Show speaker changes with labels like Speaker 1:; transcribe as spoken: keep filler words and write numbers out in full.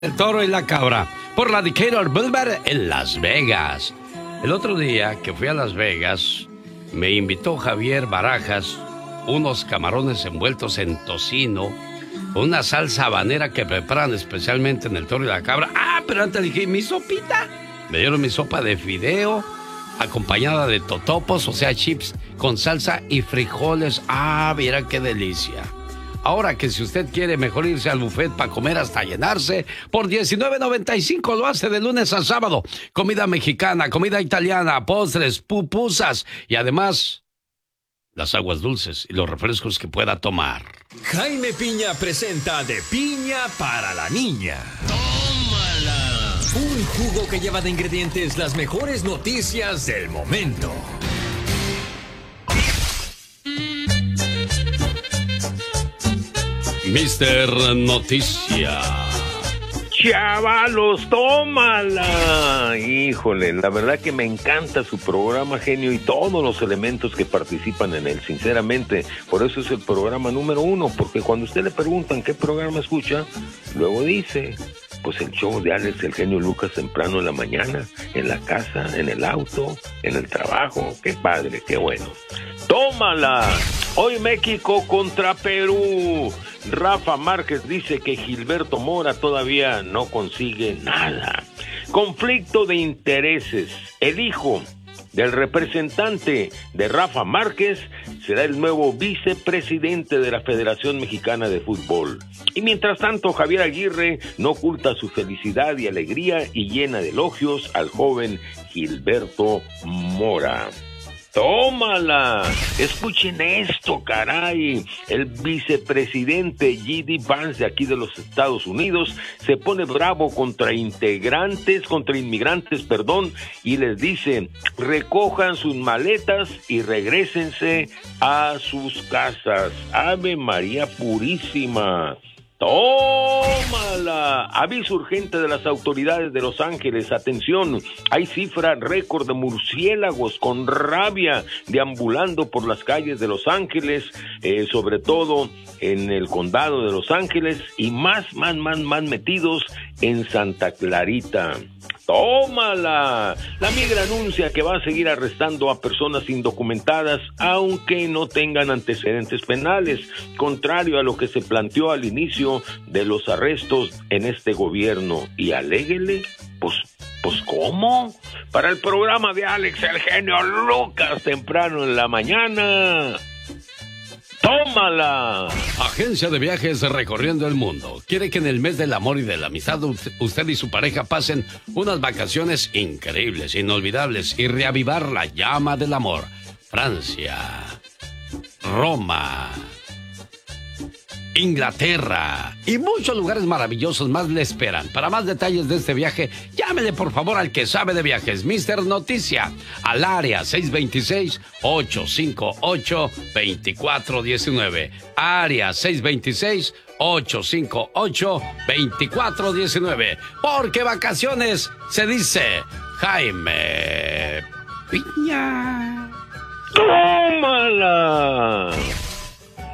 Speaker 1: El Toro y la Cabra por la Decatur Boulevard en Las Vegas. El otro día que fui a Las Vegas, me invitó Javier Barajas unos camarones envueltos en tocino, una salsa habanera que preparan especialmente en el Toro y la Cabra. Ah, pero antes dije, ¿mi sopita? Me dieron mi sopa de fideo, acompañada de totopos, o sea, chips con salsa y frijoles. Ah, mira qué delicia. Ahora que si usted quiere mejor irse al buffet para comer hasta llenarse, por diecinueve noventa y cinco lo hace de lunes a sábado. Comida mexicana, comida italiana, postres, pupusas y además las aguas dulces y los refrescos que pueda tomar.
Speaker 2: Jaime Piña presenta De Piña para la Niña. ¡Tómala! Un jugo que lleva de ingredientes las mejores noticias del momento.
Speaker 1: Mister Noticia.
Speaker 3: Chavalos, tómala. Híjole, la verdad que me encanta su programa, genio, y todos los elementos que participan en él, sinceramente. Por eso es el programa número uno, porque cuando usted le preguntan qué programa escucha, luego dice, pues el show de Alex, el genio Lucas, temprano en la mañana, en la casa, en el auto, en el trabajo. Qué padre, qué bueno. ¡Tómala! Hoy México contra Perú. Rafa Márquez dice que Gilberto Mora todavía no consigue nada. Conflicto de intereses. El hijo del representante de Rafa Márquez será el nuevo vicepresidente de la Federación Mexicana de Fútbol. Y mientras tanto, Javier Aguirre no oculta su felicidad y alegría y llena de elogios al joven Gilberto Mora. ¡Tómala! Escuchen esto, caray. El vicepresidente J D Vance de aquí de los Estados Unidos se pone bravo contra integrantes, contra inmigrantes, perdón, y les dice, recojan sus maletas y regrésense a sus casas. ¡Ave María Purísima! ¡Tómala! Aviso urgente de las autoridades de Los Ángeles. Atención, hay cifra récord de murciélagos con rabia deambulando por las calles de Los Ángeles, eh, sobre todo en el condado de Los Ángeles, y más, más, más, más metidos en Santa Clarita. ¡Tómala! La migra anuncia que va a seguir arrestando a personas indocumentadas, aunque no tengan antecedentes penales, contrario a lo que se planteó al inicio de los arrestos en este gobierno. Y aléguele, pues, pues, ¿cómo? Para el programa de Alex, el genio Lucas, temprano en la mañana. ¡Tómala!
Speaker 1: Agencia de viajes recorriendo el mundo. Quiere que en el mes del amor y de la amistad usted y su pareja pasen unas vacaciones increíbles, inolvidables y reavivar la llama del amor. Francia, Roma, Inglaterra y muchos lugares maravillosos más le esperan. Para más detalles de este viaje, llámele por favor al que sabe de viajes, mister Noticia, al área seis dos seis, ocho cinco ocho, dos cuatro uno nueve. Área seis dos seis, ocho cinco ocho, dos cuatro uno nueve. Porque vacaciones se dice Jaime Piña.
Speaker 3: ¡Tómala!